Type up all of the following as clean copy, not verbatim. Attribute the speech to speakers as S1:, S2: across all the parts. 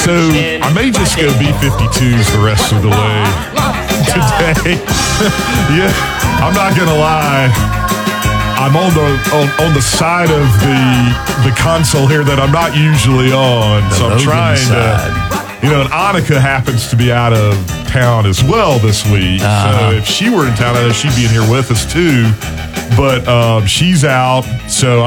S1: So I may just go B-52s the rest of the way today. Yeah, I'm not going to lie. I'm on the side of the console here that I'm not usually on. So I'm trying to, and Annika happens to be out of town as well this week. So if she were in town, I know she'd be in here with us too. But she's out, so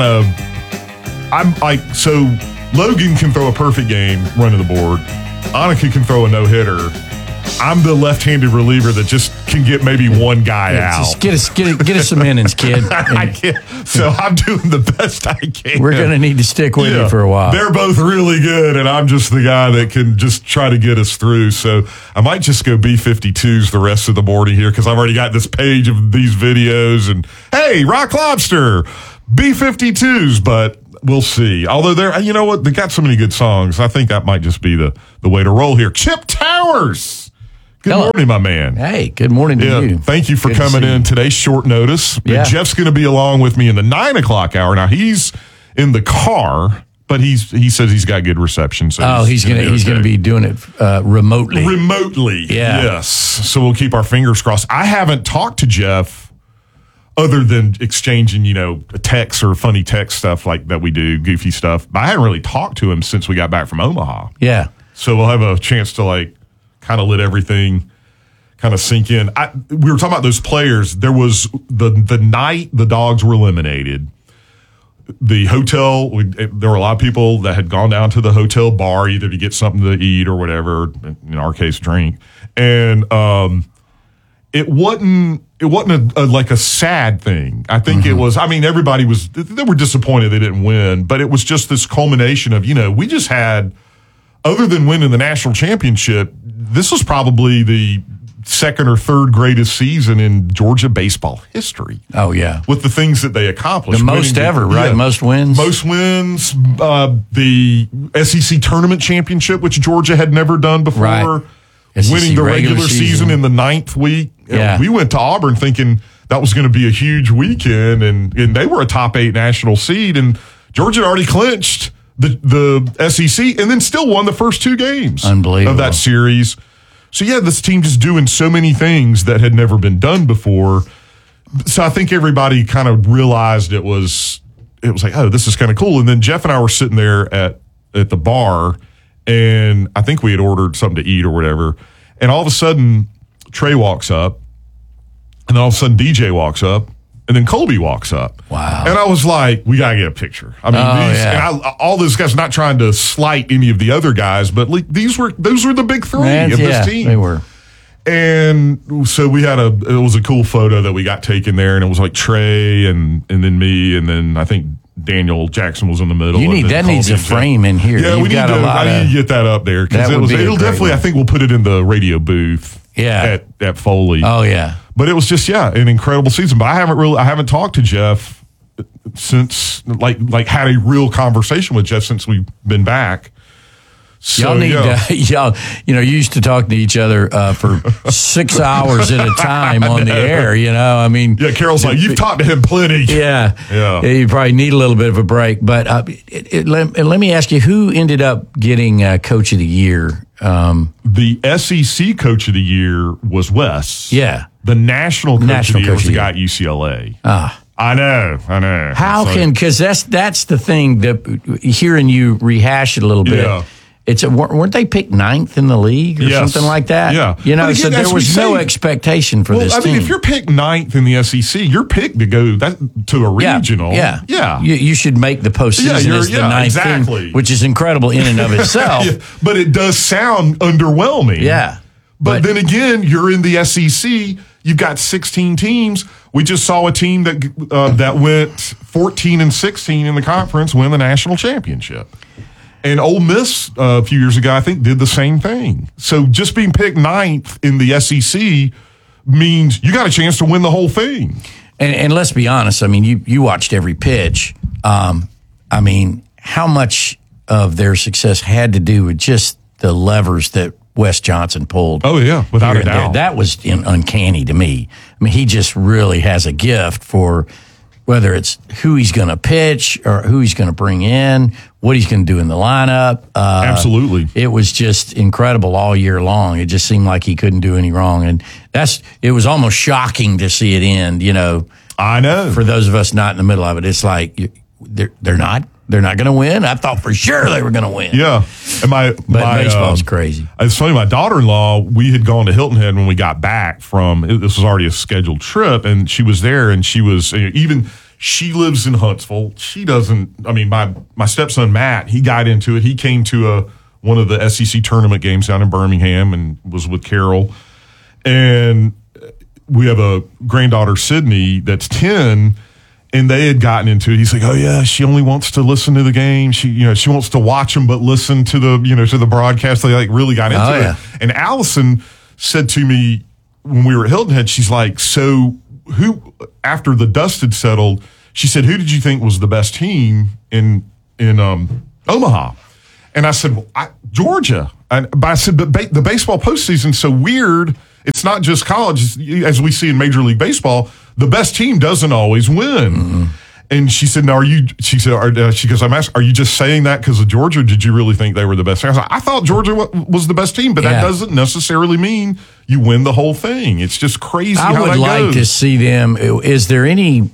S1: so Logan can throw a perfect game running the board. Annika can throw a no-hitter. I'm the left-handed reliever that just can get maybe one guy out.
S2: Just get us some innings, kid.
S1: I can't. So I'm doing the best I can.
S2: We're going to need to stick with you for a while.
S1: They're both really good, and I'm just the guy that can just try to get us through. So I might just go B-52s the rest of the morning here because I've already got this page of these videos. And, hey, Rock Lobster, B-52s, but we'll see. Although you know what? They got so many good songs. I think that might just be the way to roll here. Chip Towers. Good morning, my man.
S2: Hey, good morning to you.
S1: Thank you for coming in today, short notice. Yeah. Jeff's going to be along with me in the 9 o'clock hour. Now, he's in the car, but he says he's got good reception. So
S2: he's going to be doing it remotely.
S1: Remotely, yes. So we'll keep our fingers crossed. I haven't talked to Jeff other than exchanging, texts or funny text stuff like that we do, goofy stuff. But I haven't really talked to him since we got back from Omaha.
S2: Yeah.
S1: So we'll have a chance to kind of let everything kind of sink in. We were talking about those players. There was the night the Dogs were eliminated. The hotel, there were a lot of people that had gone down to the hotel bar either to get something to eat or whatever, in our case, drink. And it wasn't a sad thing. I think it was, everybody they were disappointed they didn't win, but it was just this culmination of, we just had, other than winning the national championship, this was probably the second or third greatest season in Georgia baseball history.
S2: Oh, yeah.
S1: With the things that they accomplished.
S2: The most ever, right? Most wins.
S1: Most wins. The SEC tournament championship, which Georgia had never done before.
S2: Right.
S1: Winning the regular season in the 9th week.
S2: Yeah.
S1: We went to Auburn thinking that was going to be a huge weekend, and they were a top 8 national seed, and Georgia had already clinched the SEC, and then still won the first 2 games of that series. So, this team just doing so many things that had never been done before. So I think everybody kind of realized it was like, oh, this is kind of cool. And then Jeff and I were sitting there at the bar, and I think we had ordered something to eat or whatever. And all of a sudden, Trey walks up, and then all of a sudden, DJ walks up. And then Colby walks up.
S2: Wow.
S1: And I was like, we got to get a picture. All those guys, not trying to slight any of the other guys, but those were the big three of this team.
S2: They were.
S1: And so it was a cool photo that we got taken there, and it was like Trey and then me, and then I think Daniel Jackson was in the middle.
S2: That needs a frame in here.
S1: Yeah, I need to get that up there because it'll definitely, I think we'll put it in the radio booth.
S2: Yeah.
S1: At Foley.
S2: Oh, yeah.
S1: But it was just, an incredible season. But I haven't talked to Jeff since, had a real conversation with Jeff since we've been back. So,
S2: y'all need you used to talk to each other for 6 hours at a time on the air, Yeah,
S1: Carol's like, you've talked to him plenty.
S2: Yeah. You probably need a little bit of a break. But let me ask you, who ended up getting Coach of the Year?
S1: The SEC Coach of the Year was Wes.
S2: Yeah.
S1: The National Coach of the Year was the guy at UCLA. I know.
S2: Because that's the thing that hearing you rehash it a little bit.
S1: Yeah.
S2: Weren't they picked 9th in the league or something like that?
S1: Yeah.
S2: Again, so there was no expectation for this team.
S1: If you're picked 9th in the SEC, you're picked to go to a regional.
S2: Yeah. You should make the postseason as the 9th team, which is incredible in and of itself.
S1: But it does sound underwhelming.
S2: Yeah.
S1: But then again, you're in the SEC. You've got 16 teams. We just saw a team that went 14-16 in the conference win the national championship. And Ole Miss a few years ago, I think, did the same thing. So just being picked 9th in the SEC means you got a chance to win the whole thing.
S2: And let's be honest. You watched every pitch. How much of their success had to do with just the levers that Wes Johnson pulled?
S1: Oh, yeah, without a doubt.
S2: That was uncanny to me. He just really has a gift for whether it's who he's going to pitch or who he's going to bring in, what he's going to do in the lineup.
S1: Absolutely.
S2: It was just incredible all year long. It just seemed like he couldn't do any wrong. And it was almost shocking to see it end,
S1: I know.
S2: For those of us not in the middle of it. It's like they're not going to win. I thought for sure they were going to win.
S1: Yeah. And
S2: but baseball's crazy.
S1: It's funny, my daughter-in-law, we had gone to Hilton Head when we got back this was already a scheduled trip, and she was there, and she was, she lives in Huntsville. She doesn't, my stepson, Matt, he got into it. He came to one of the SEC tournament games down in Birmingham and was with Carol. And we have a granddaughter, Sydney, that's 10, and they had gotten into it. He's like, "Oh yeah, she only wants to listen to the game. She wants to watch them, but listen to the broadcast." They really got into it. And Allison said to me when we were at Hilton Head, she's like, "So who?" After the dust had settled, she said, "Who did you think was the best team in Omaha?" And I said, "Georgia." But I said, "But the baseball postseason's so weird. It's not just college, as we see in Major League Baseball. The best team doesn't always win." Mm-hmm. And she said, "No, she goes, I'm asking, are you just saying that because of Georgia? Or did you really think they were the best?" I was like, "I thought Georgia was the best team, but that doesn't necessarily mean you win the whole thing. It's just crazy how that goes." I would like
S2: to see them. Is there any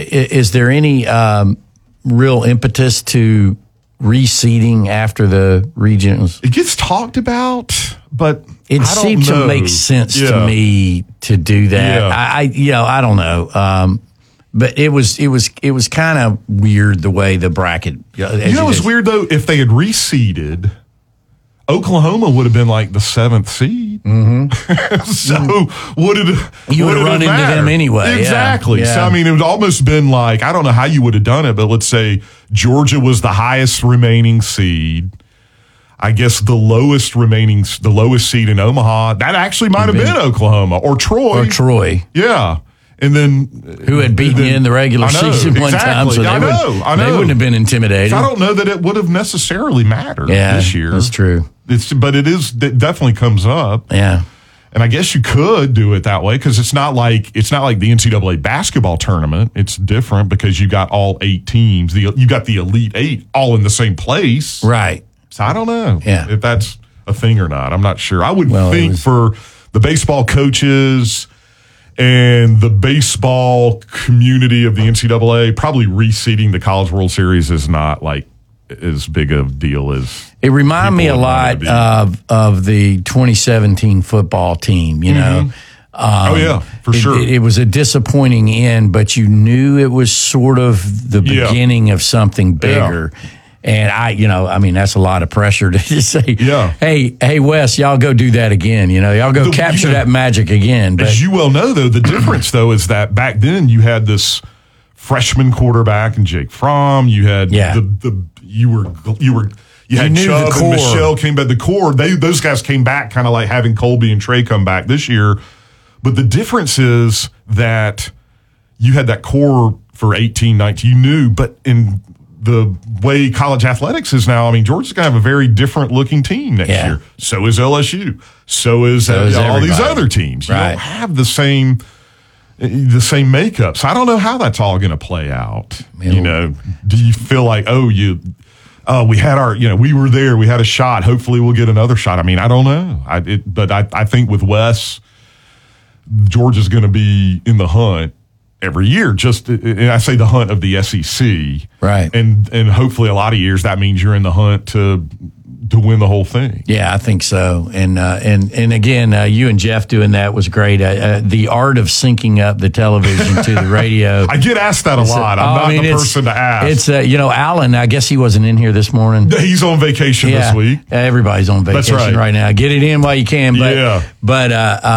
S2: real impetus to reseeding after the regions?
S1: It gets talked about, but
S2: it seemed to make sense to me to do that. Yeah. I don't know. But it was kind of weird the way the bracket.
S1: It was weird though. If they had reseeded, Oklahoma would have been like the 7th seed. Mm-hmm. So
S2: you would have run into them anyway.
S1: Exactly.
S2: Yeah.
S1: So it would almost been like, I don't know how you would have done it, but let's say Georgia was the highest remaining seed. I guess the lowest seed in Omaha, that actually might have been Oklahoma or Troy. Yeah. And then
S2: who had beaten you in the regular season one time, so they wouldn't have been intimidated.
S1: So I don't know that it would have necessarily mattered this year.
S2: That's true.
S1: But it definitely comes up.
S2: Yeah.
S1: And I guess you could do it that way because it's not like the NCAA basketball tournament. It's different because you got all 8 teams. You got the Elite 8 all in the same place.
S2: Right.
S1: So I don't know if that's a thing or not. I'm not sure. I would think for the baseball coaches and the baseball community of the NCAA, probably reseeding the College World Series is not like as big a deal as
S2: it reminded me a lot of the 2017 football team.
S1: For sure.
S2: It was a disappointing end, but you knew it was sort of the beginning of something bigger. Yeah. And that's a lot of pressure to just say, hey, Wes, y'all go do that again. Y'all go capture that magic again. But,
S1: as you well know, though, the difference, though, is that back then you had this freshman quarterback and Jake Fromm. You had you had Chubb and Michelle came back. The core, those guys came back kind of like having Colby and Trey come back this year. But the difference is that you had that core for 18, 19. You knew, but in the way college athletics is now, Georgia's going to have a very different looking team next year. So is LSU. So is all these other teams. You don't have the same makeup. So I don't know how that's all going to play out. Do you feel like, we had we were there, we had a shot. Hopefully we'll get another shot. I don't know. But I think with Wes, Georgia's going to be in the hunt every year, and I say the hunt of the SEC,
S2: right?
S1: And hopefully a lot of years that means you're in the hunt to win the whole thing.
S2: Yeah, I think so. And again, you and Jeff doing that was great. The art of syncing up the television to the radio.
S1: I get asked that a lot. I'm not the person to ask.
S2: It's Alan. I guess he wasn't in here this morning.
S1: He's on vacation this week.
S2: Everybody's on vacation right now. Get it in while you can. But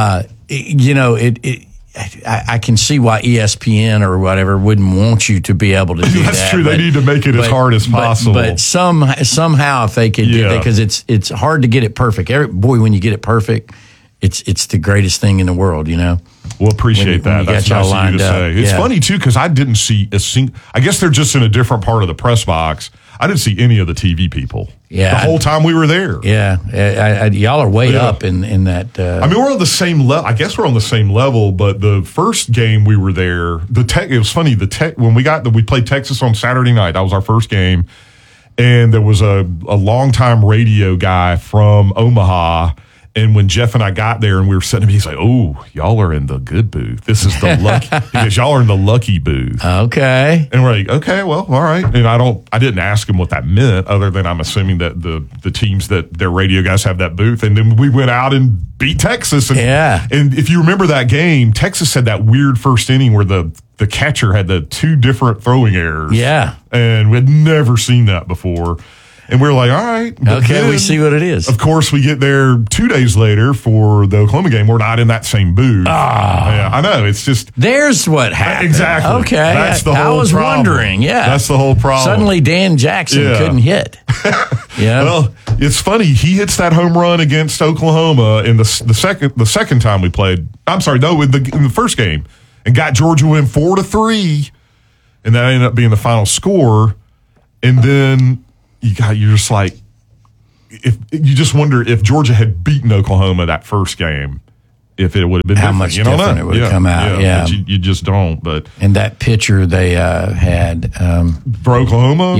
S2: I can see why ESPN or whatever wouldn't want you to be able to do that.
S1: That's true. They need to make it as hard as possible.
S2: But somehow if they could do that, because it's hard to get it perfect. When you get it perfect, it's the greatest thing in the world,
S1: Well, appreciate that. That's nice of you to say. It's funny, too, because I didn't see I guess they're just in a different part of the press box. I didn't see any of the TV people.
S2: Yeah,
S1: the whole time we were there.
S2: Yeah, y'all are way up in that.
S1: I mean, we're on the same level. I guess we're on the same level. But the first game we were there, it was funny. When we played Texas on Saturday night. That was our first game, and there was a longtime radio guy from Omaha. And when Jeff and I got there and we were sitting, he's like, "Oh, y'all are in the good booth. This is the lucky because y'all are in the lucky booth."
S2: Okay.
S1: And we're like, "Okay, well, all right." And I didn't ask him what that meant, other than I'm assuming that the teams that their radio guys have that booth. And then we went out and beat Texas. And, and if you remember that game, Texas had that weird first inning where the catcher had the two different throwing errors.
S2: Yeah.
S1: And we had never seen that before. And we were like, all right.
S2: Okay, then, we see what it is.
S1: Of course, we get there 2 days later for the Oklahoma game. We're not in that same booth. Yeah, I know. It's just.
S2: There's what happened.
S1: Exactly.
S2: Okay.
S1: That's the whole problem.
S2: I was wondering,
S1: That's the whole problem.
S2: Suddenly Dan Jackson couldn't hit. Yeah.
S1: Well, it's funny. He hits that home run against Oklahoma in the second time we played. I'm sorry, no, in the first game. And got Georgia win 4-3. And that ended up being the final score. And then. You're just like, if you just wonder if Georgia had beaten Oklahoma that first game, if it would have been
S2: how much different it would have come out. Yeah,
S1: you just don't. But
S2: and that pitcher they had
S1: for Oklahoma,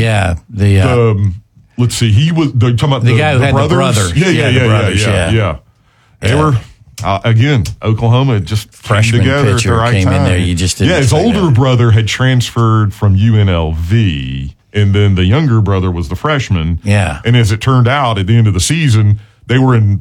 S1: let's see, he was talking about the
S2: guy who had
S1: brothers?
S2: the brother.
S1: Yeah. They were. Again, Oklahoma just
S2: freshman
S1: together
S2: pitcher
S1: at the right
S2: came
S1: time.
S2: in there. You just didn't
S1: his older brother had transferred from UNLV. And then the younger brother was the freshman.
S2: Yeah.
S1: And as it turned out, at the end of the season, they were in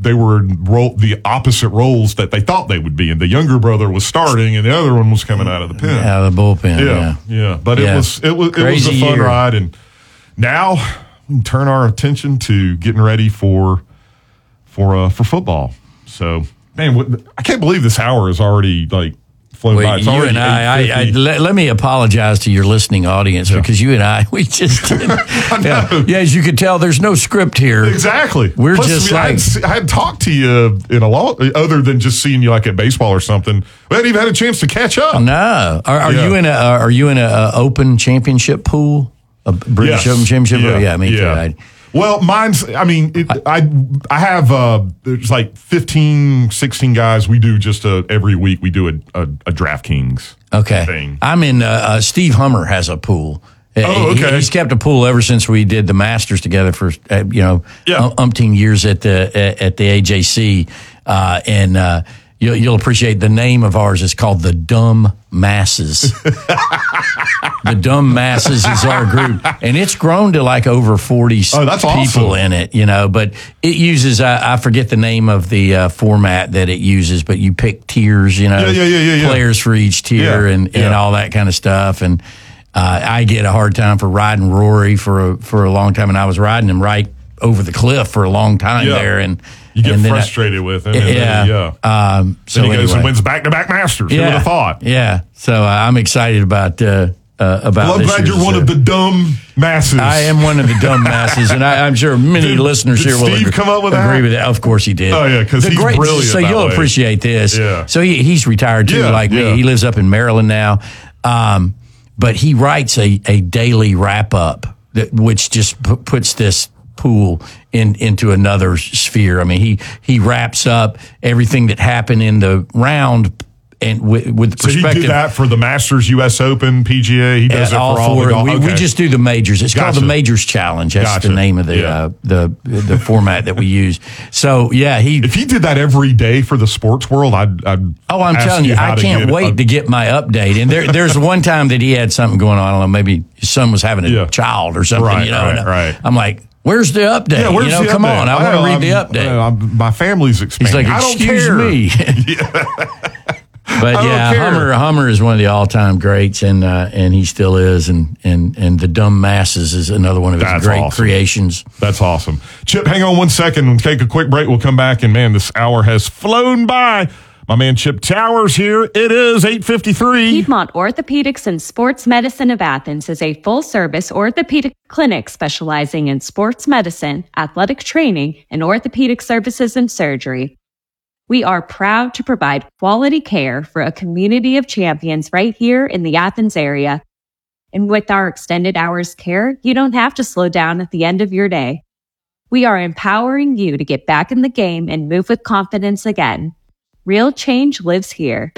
S1: the opposite roles that they thought they would be in. The younger brother was starting, and the other one was coming out of the pen.
S2: Out of the bullpen.
S1: Yeah. But it was a fun ride, and now we can turn our attention to getting ready for football. So, man, I can't believe this hour is already like.
S2: Well, you and I let me apologize to your listening audience because you and I, we just didn't. As you can tell, there's no script here.
S1: Exactly.
S2: We're just
S1: I hadn't talked to you in a long, other than just seeing you like at baseball or something. We hadn't even had a chance to catch up.
S2: No. Are you in a open championship pool? A British Open Championship?
S1: Yeah,
S2: me too.
S1: Well, mine's, I have, there's like 15, 16 guys. We do just every week we do a DraftKings thing.
S2: I'm in, Steve Hummer has a pool.
S1: Oh, okay.
S2: He's kept a pool ever since we did the Masters together for, umpteen years at the AJC. And you'll appreciate the name of ours is called the Dumb Masses. The Dumb Masses is our group, and it's grown to like over 40 people in it, but it uses, I forget the name of the format that it uses, but you pick tiers, players for each tier and all that kind of stuff. And I get a hard time for riding Rory for a long time, and I was riding him right over the cliff for a long time there. And
S1: you get frustrated with him. So he goes and wins back-to-back Masters. Who would have thought?
S2: Yeah. So I'm excited about
S1: I'm glad you're one of the dumb masses.
S2: I am one of the dumb masses, and I'm sure many listeners here will agree with that. Of course he did.
S1: Oh, yeah, because he's brilliant.
S2: So you'll appreciate this.
S1: Yeah.
S2: So he's retired, too, like me. He lives up in Maryland now. But he writes a daily wrap-up, which just puts this pool into another sphere. I mean, he wraps up everything that happened in the round and with perspective.
S1: So he did that for the Masters, U.S. Open, PGA. He does it for all the golf.
S2: We just do the majors. It's called the Majors Challenge. That's the name of the format that we use. So
S1: if he did that every day for the sports world, I'm
S2: telling you, I can't wait to get my update. And there's one time that he had something going on. I don't know, maybe his son was having a child or something.
S1: Right.
S2: I'm like, where's the update?
S1: Yeah, where's the
S2: come
S1: update?
S2: on, I want to read the update.
S1: My family's expanding.
S2: He's like, excuse me. But Hummer is one of the all-time greats, and he still is, and the Dumb Masses is another one of his great creations.
S1: That's awesome. Chip, hang on 1 second and take a quick break. We'll come back, and man, this hour has flown by. My man Chip Towers here. It is 8:53.
S3: Piedmont Orthopedics and Sports Medicine of Athens is a full-service orthopedic clinic specializing in sports medicine, athletic training, and orthopedic services and surgery. We are proud to provide quality care for a community of champions right here in the Athens area. And with our extended hours care, you don't have to slow down at the end of your day. We are empowering you to get back in the game and move with confidence again. Real change lives here.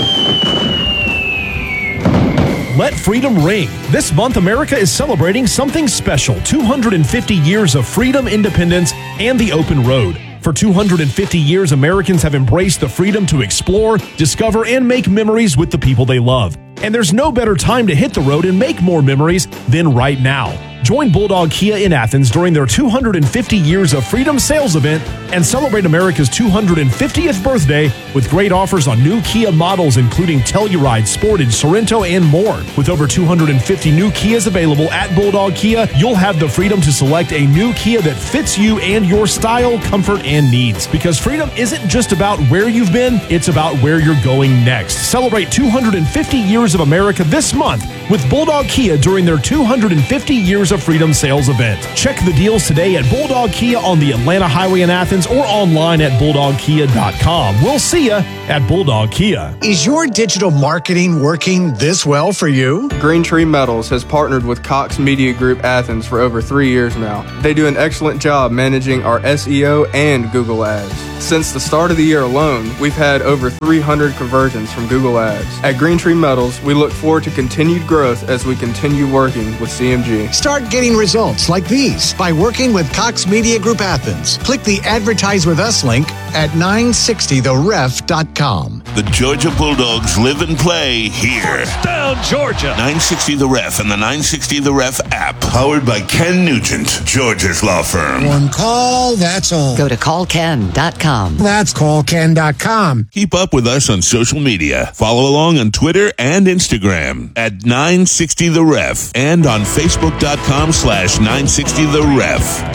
S4: Let freedom ring. This month, America is celebrating something special: 250 years of freedom, independence, and the open road. For 250 years, Americans have embraced the freedom to explore, discover, and make memories with the people they love. And there's no better time to hit the road and make more memories than right now. Join Bulldog Kia in Athens during their 250 Years of Freedom sales event and celebrate America's 250th birthday with great offers on new Kia models including Telluride, Sportage, Sorento, and more. With over 250 new Kias available at Bulldog Kia, you'll have the freedom to select a new Kia that fits you and your style, comfort, and needs. Because freedom isn't just about where you've been, it's about where you're going next. Celebrate 250 Years of America this month with Bulldog Kia during their 250 Years of Freedom sales event. Check the deals today at Bulldog Kia on the Atlanta Highway in Athens or online at bulldogkia.com. We'll see you at Bulldog Kia.
S5: Is your digital marketing working this well for you?
S6: Green Tree Metals has partnered with Cox Media Group Athens for over 3 years now. They do an excellent job managing our SEO and Google Ads. Since the start of the year alone, we've had over 300 conversions from Google Ads. At Green Tree Metals, we look forward to continued growth as we continue working with CMG.
S5: Start getting results like these by working with Cox Media Group Athens. Click the Advertise With Us link at 960theref.com.
S7: The Georgia Bulldogs live and play here.
S4: Down Georgia.
S7: 960 The Ref and the 960 The Ref app. Powered by Ken Nugent, Georgia's law firm.
S8: One call, that's all.
S9: Go to callken.com.
S8: That's callken.com.
S7: Keep up with us on social media. Follow along on Twitter and Instagram at 960 The Ref and on Facebook.com/960 The Ref.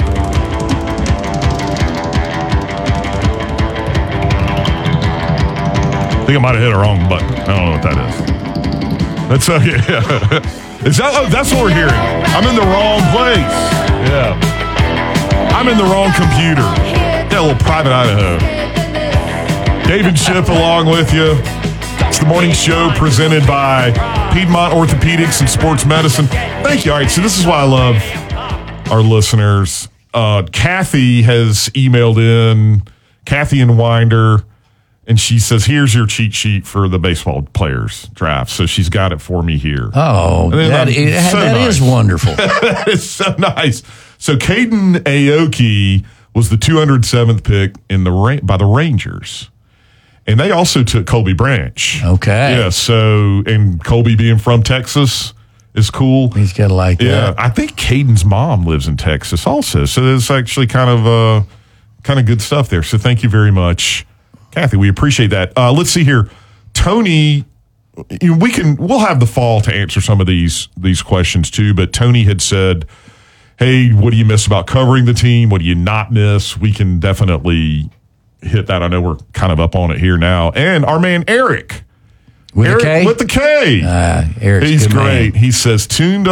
S1: I think I might have hit a wrong button. I don't know what that is. That's okay. Is that? Oh, that's what we're hearing. I'm in the wrong place. Yeah. I'm in the wrong computer. Yeah, a little Private Idaho. David Shipp along with you. It's the morning show presented by Piedmont Orthopedics and Sports Medicine. Thank you. All right, so this is why I love our listeners. Kathy has emailed in, Kathy and Winder, and she says, here's your cheat sheet for the baseball players draft. So she's got it for me here.
S2: Oh, that is wonderful.
S1: It's so nice. So Caden Aoki was the 207th pick by the Rangers. And they also took Colby Branch.
S2: Okay.
S1: Yeah, so, and Colby being from Texas is cool.
S2: He's got to like that.
S1: Yeah, I think Caden's mom lives in Texas also. So it's actually kind of good stuff there. So thank you very much, Kathy. We appreciate that. Let's see here. Tony, we'll have the fall to answer some of these questions too, but Tony had said, hey, what do you miss about covering the team? What do you not miss? We can definitely hit that. I know we're kind of up on it here now. And our man Eric.
S2: With the
S1: K.
S2: Eric's
S1: he's
S2: great.
S1: Man. He says tuned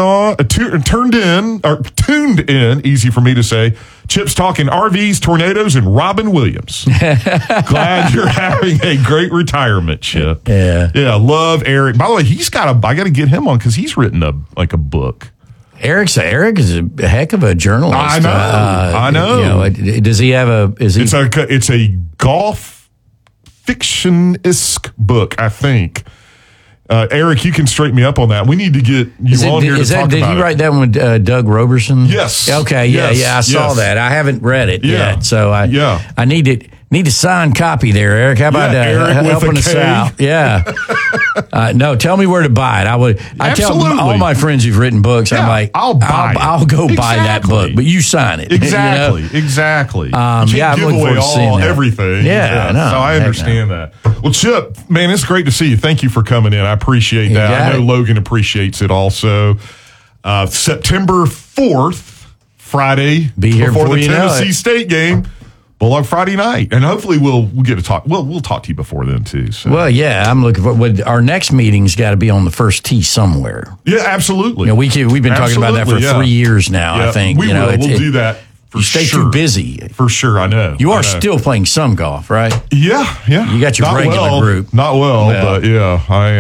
S1: in, easy for me to say. Chip's talking RVs, tornadoes, and Robin Williams. Glad you're having a great retirement, Chip.
S2: Yeah.
S1: Yeah, love Eric. By the way, I got to get him on because he's written a book.
S2: Eric is a heck of a journalist.
S1: I know.
S2: Does he have
S1: It's a golf fiction-esque book, I think. Eric, you can straighten me up on that. We need to get you on here to talk about it.
S2: Did you write that one with Doug Roberson?
S1: Yes.
S2: Okay. Yeah. I saw that. I haven't read it yet, so I need a signed copy there, Eric. How about helping us out? Yeah. No, tell me where to buy it. I tell all my friends who've written books, I'm like, I'll go buy that book, but you sign it.
S1: Exactly. Exactly. I'm looking forward to seeing that. Everything.
S2: Yeah, I know.
S1: So I understand that. Well, Chip, man, it's great to see you. Thank you for coming in. I appreciate that. I know Logan appreciates it also. September 4th, Friday,
S2: be here
S1: before the Tennessee State game. Bulldog Friday night, and hopefully we'll get to talk. We'll talk to you before then too. So.
S2: Well, yeah, I'm looking for. Our next meeting's got to be on the first tee somewhere.
S1: Yeah, absolutely.
S2: We've been talking about that for 3 years now.
S1: Yeah,
S2: I think
S1: we'll do that.
S2: You stay too busy.
S1: For sure, I know.
S2: You are still playing some golf, right?
S1: Yeah.
S2: You got your regular group.
S1: Not well, but yeah, I am.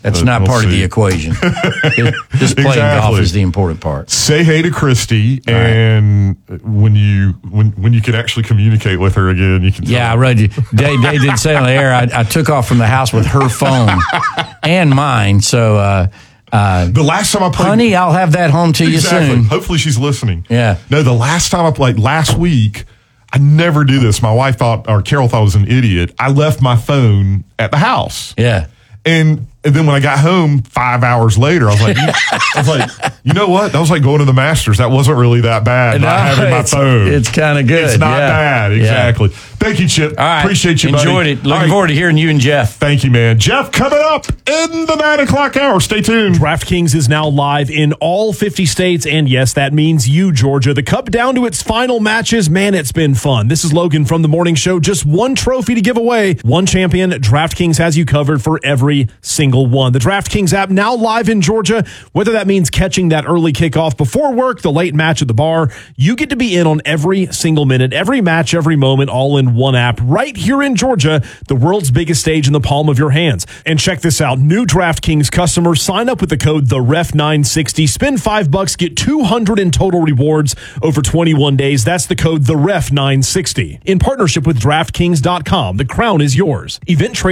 S2: That's not part of the equation. Just playing golf is the important part.
S1: Say hey to Christy, and when you can actually communicate with her again, you can.
S2: Yeah, I read. They did say on the air. I took off from the house with her phone and mine. So
S1: the last time I played,
S2: honey, I'll have that home to you soon.
S1: Hopefully, she's listening.
S2: Yeah.
S1: No, the last time I played last week. I never do this. My wife Carol thought I was an idiot. I left my phone at the house.
S2: Yeah.
S1: And then when I got home 5 hours later, I was like, you know what? That was like going to the Masters. That wasn't really that bad. Not having my phone.
S2: It's kind of good.
S1: It's not bad. Exactly. Yeah. Thank you, Chip.
S2: All right.
S1: Appreciate you, buddy.
S2: Enjoyed it. Looking forward to hearing you and Jeff.
S1: Thank you, man. Jeff, coming up in the 9 o'clock hour. Stay tuned.
S4: DraftKings is now live in all 50 states. And yes, that means you, Georgia. The Cup down to its final matches. Man, it's been fun. This is Logan from The Morning Show. Just one trophy to give away. One champion. DraftKings has you covered for every single one. The DraftKings app now live in Georgia. Whether that means catching that early kickoff before work, the late match at the bar, you get to be in on every single minute, every match, every moment, all in one app. Right here in Georgia, the world's biggest stage in the palm of your hands. And check this out. New DraftKings customers sign up with the code TheRef960. Spend $5, get $200 in total rewards over 21 days. That's the code TheRef960. In partnership with DraftKings.com, the crown is yours. Event